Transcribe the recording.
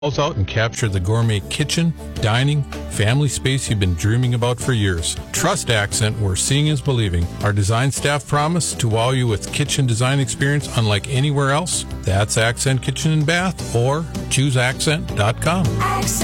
out and capture the gourmet kitchen, dining, family space you've been dreaming about for years. Trust Accent, where seeing is believing. Our design staff promise to wow you with kitchen design experience unlike anywhere else. That's Accent Kitchen and Bath, or chooseaccent.com.